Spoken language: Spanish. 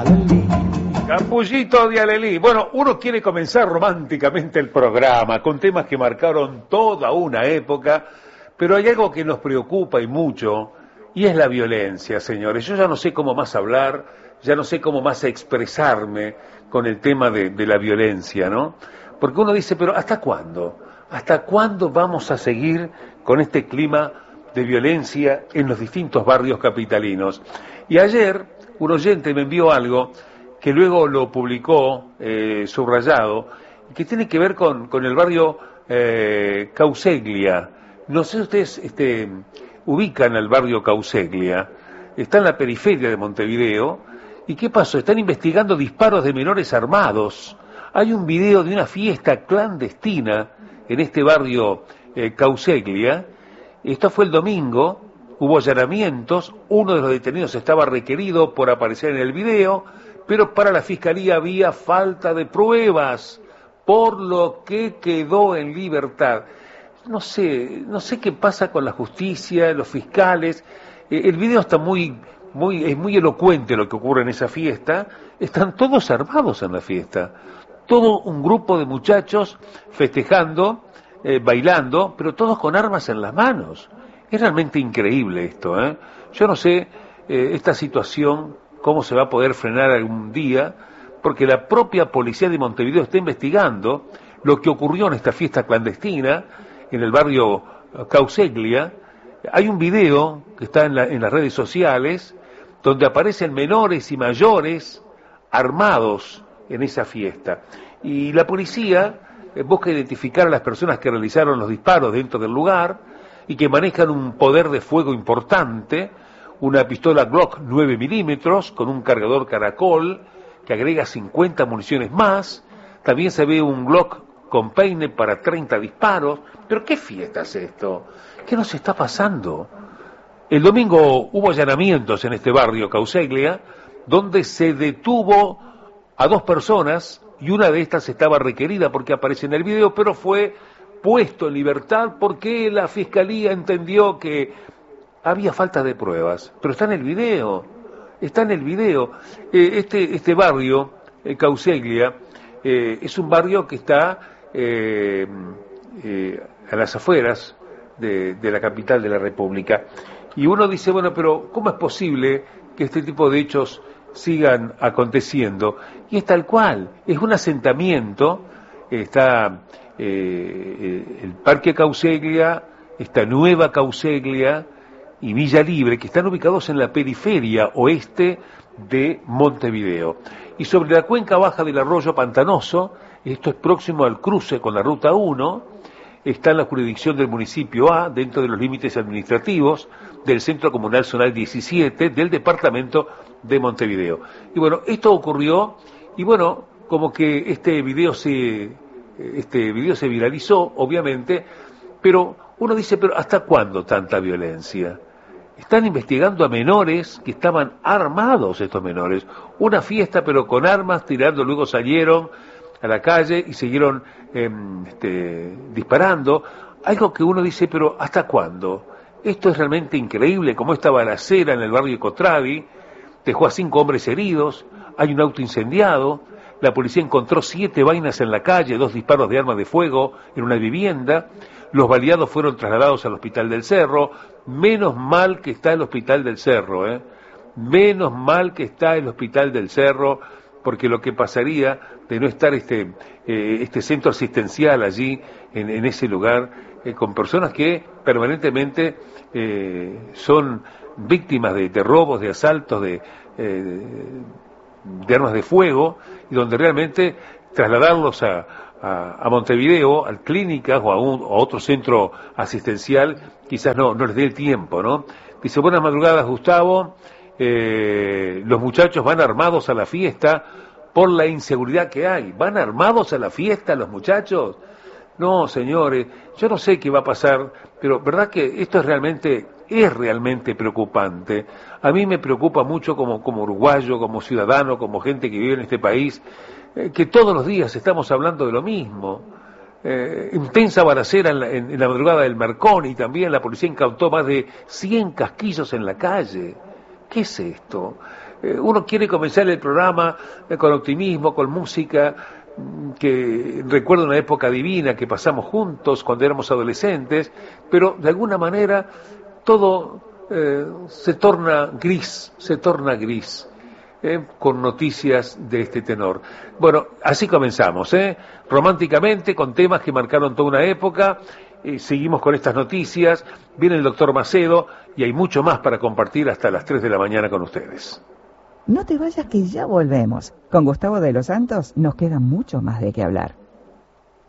Capullito de Alelí. Bueno, uno quiere comenzar románticamente el programa con temas que marcaron toda una época, pero hay algo que nos preocupa y mucho, y es la violencia, señores. Yo ya no sé cómo más hablar, ya no sé cómo más expresarme con el tema de la violencia, ¿no? Porque uno dice, pero ¿hasta cuándo? ¿Hasta cuándo vamos a seguir con este clima de violencia en los distintos barrios capitalinos? Y ayer un oyente me envió algo que luego lo publicó subrayado, que tiene que ver con el barrio Causeglia. No sé si ustedes ubican al barrio Causeglia, está en la periferia de Montevideo. ¿Y qué pasó? Están investigando disparos de menores armados. Hay un video de una fiesta clandestina en este barrio Causeglia. Esto fue el domingo, hubo allanamientos, uno de los detenidos estaba requerido por aparecer en el video, pero para la Fiscalía había falta de pruebas, por lo que quedó en libertad. No sé qué pasa con la justicia, los fiscales. El video está es muy elocuente lo que ocurre en esa fiesta. Están todos armados en la fiesta, todo un grupo de muchachos festejando, bailando, pero todos con armas en las manos. Es realmente increíble esto, ¿eh? Yo no sé esta situación cómo se va a poder frenar algún día, porque la propia policía de Montevideo está investigando lo que ocurrió en esta fiesta clandestina en el barrio Causeglia. Hay un video que está en las redes sociales donde aparecen menores y mayores armados en esa fiesta. Y la policía busca identificar a las personas que realizaron los disparos dentro del lugar y que manejan un poder de fuego importante, una pistola Glock 9 milímetros con un cargador caracol que agrega 50 municiones más. También se ve un Glock con peine para 30 disparos. ¿Pero qué fiesta es esto? ¿Qué nos está pasando? El domingo hubo allanamientos en este barrio Causeglia, donde se detuvo a 2 personas y una de estas estaba requerida porque aparece en el video, pero fue puesto en libertad porque la Fiscalía entendió que había falta de pruebas. Pero está en el video, está en el video. Este barrio, Causeglia, es un barrio que está a las afueras de la capital de la República. Y uno dice, bueno, pero ¿cómo es posible que este tipo de hechos sigan aconteciendo? Y es tal cual, es un asentamiento. Está el Parque Causeglia, esta nueva Causeglia y Villa Libre, que están ubicados en la periferia oeste de Montevideo. Y sobre la cuenca baja del arroyo Pantanoso, esto es próximo al cruce con la Ruta 1, está en la jurisdicción del municipio A, dentro de los límites administrativos del Centro Comunal Zonal 17 del departamento de Montevideo. Y bueno, esto ocurrió, y bueno, como que este video se viralizó, obviamente, pero uno dice, pero ¿hasta cuándo tanta violencia? Están investigando a menores que estaban armados, estos menores, una fiesta pero con armas, tirando, luego salieron a la calle y siguieron disparando. Algo que uno dice, pero ¿hasta cuándo? Esto es realmente increíble, como esta balacera en el barrio Cotravi, dejó a 5 hombres heridos, hay un auto incendiado, la policía encontró 7 vainas en la calle, 2 disparos de arma de fuego en una vivienda, los baleados fueron trasladados al Hospital del Cerro. Menos mal que está el Hospital del Cerro, menos mal que está el Hospital del Cerro, porque lo que pasaría de no estar este centro asistencial allí, en ese lugar, con personas que permanentemente son víctimas de robos, de asaltos, de armas de fuego, y donde realmente trasladarlos a Montevideo, a clínicas o a otro centro asistencial, quizás no les dé el tiempo, ¿no? Dice, buenas madrugadas, Gustavo, los muchachos van armados a la fiesta por la inseguridad que hay. ¿Van armados a la fiesta los muchachos? No, señores, yo no sé qué va a pasar, pero verdad que esto es realmente preocupante. A mí me preocupa mucho como uruguayo, como ciudadano, como gente que vive en este país, que todos los días estamos hablando de lo mismo. Intensa balacera en la madrugada del Marconi, y también la policía incautó más de 100 casquillos en la calle. ¿Qué es esto? Uno quiere comenzar el programa con optimismo, con música, que recuerda una época divina que pasamos juntos cuando éramos adolescentes, pero de alguna manera todo se torna gris, con noticias de este tenor. Bueno, así comenzamos, románticamente, con temas que marcaron toda una época. Seguimos con estas noticias, viene el doctor Macedo y hay mucho más para compartir hasta las 3 de la mañana con ustedes. No te vayas que ya volvemos. Con Gustavo de los Santos nos queda mucho más de qué hablar.